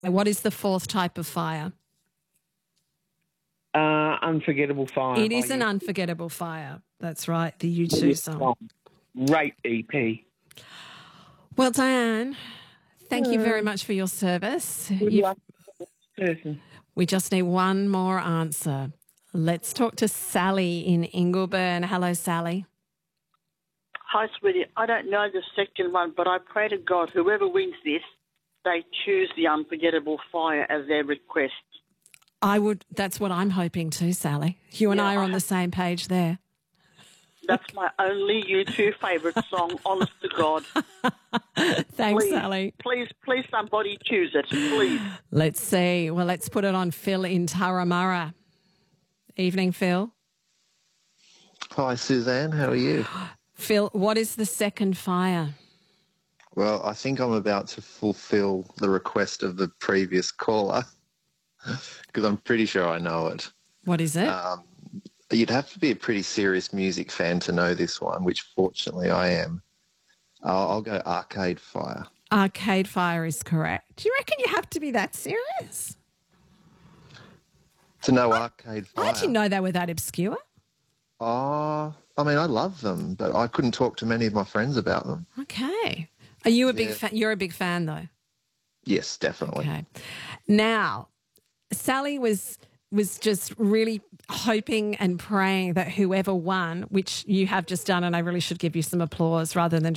What is the fourth type of fire? Unforgettable Fire. It is an unforgettable fire. That's right, the U2 song. Great EP. Well, Diane, thank you very much for your service. We just need one more answer. Let's talk to Sally in Ingleburn. Hello, Sally. Hi, sweetie. I don't know the second one, but I pray to God, whoever wins this, they choose the Unforgettable Fire as their request. That's what I'm hoping too, Sally. You and I are on the same page there. That's my only U2 favourite song, honest to God. Thanks, please, Sally. Please, somebody choose it, please. Let's see. Well, let's put it on Phil in Turramurra. Evening, Phil. Hi, Suzanne. How are you? Phil, what is the second fire? Well, I think I'm about to fulfil the request of the previous caller because I'm pretty sure I know it. What is it? You'd have to be a pretty serious music fan to know this one, which fortunately I am. I'll go Arcade Fire. Arcade Fire is correct. Do you reckon you have to be that serious? To know Arcade Fire? How'd you know they were that obscure? I mean, I love them, but I couldn't talk to many of my friends about them. Okay. Are you a big fan? You're a big fan, though? Yes, definitely. Okay. Now, Sally was just really hoping and praying that whoever won, which you have just done, and I really should give you some applause rather than